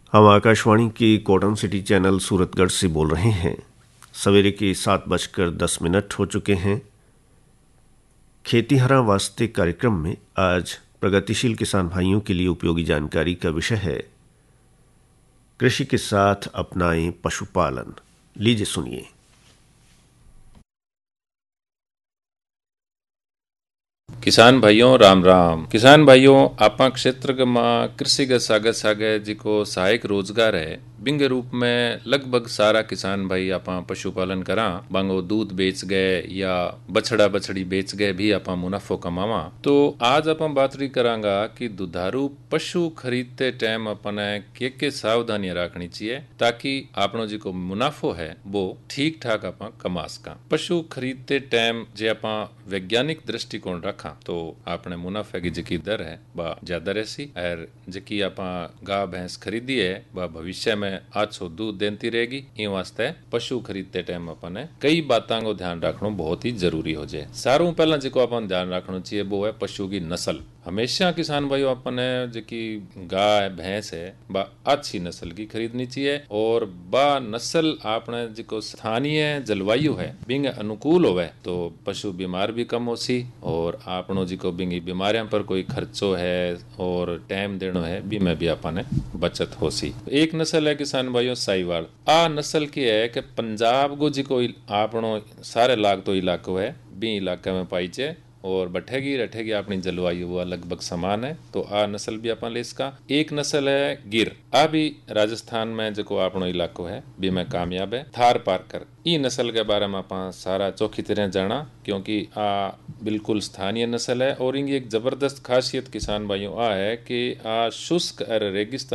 हम आकाशवाणी की cotton city channel Suratgarh से बोल रहे हैं। सवेरे के 7:10 हो चुके हैं। खेतीहरा वास्ते कार्यक्रम में आज प्रगतिशील किसान भाइयों के लिए उपयोगी जानकारी का विषय है कृषि के साथ अपनाएं पशुपालन। लीजिए सुनिए। किसान भाइयों राम राम। किसान भाइयों, आपा क्षेत्र के मां कृषि के सागे सागे जिको सहायक रोजगार है बिंग रूप में लगभग सारा किसान भाई आपा पशुपालन करा। बांगो दूध बेच गए या बछड़ा बछड़ी बेच गए भी आपा मुनाफो कमावा। तो आज आपा बात रही करांगा कि दुधारू पशु खरीदते टाइम अपने के सावधानियां रखनी चाहिए ताकि आपनो जिको मुनाफो है वो ठीक ठाक आपा कमा सका। पशु खरीदते टाइम जे आपा वैज्ञानिक दृष्टिकोण रखा तो आपने मुनाफे की जिकी दर है वह ज्यादा रहसी और जिकी आपा गाय भैंस खरीदी है वह भविष्य में अच्छो दूध देती रहेगी। इन वास्ते पशु खरीदते टाइम अपने कई बातों को ध्यान रखना बहुत ही जरूरी हो जाए। सारों पहला जिको अपन ध्यान रखना चाहिए वो है पशु की नस्ल। हमेशा किसान भाइयों अपने जिकी गाय भैंस है वह अच्छी नस्ल की खरीदनी चाहिए और वह नस्ल आपने जिको स्थानीय जलवायु है बिंग अनुकूल होवे तो पशु बीमार भी कम होसी और आपनो जिको बिंगी बीमारियां पर कोई खर्चो है और टाइम देनो है बी में भी आपने बचत होसी। एक नस्ल है किसान भाइयों साहिवाल। आ नस्ल की है कि पंजाब को जिको आपनो सारे लाग तो इलाको है बी इलाके में पाई चे और बैठेगी रठेगी अपनी जलवायु वो लगभग समान है तो आ नस्ल भी अपन ले इसका। एक नस्ल है गिर। आ भी राजस्थान में जो अपनो इलाको है भी में कामयाब है। थार पारकर ई नस्ल के बारे में अपन सारा चौखी तरह जाना क्योंकि आ बिल्कुल स्थानीय नस्ल है और इनकी एक जबरदस्त खासियत किसान भाइयों आ है कि आ शुष्क और रेगिस्तान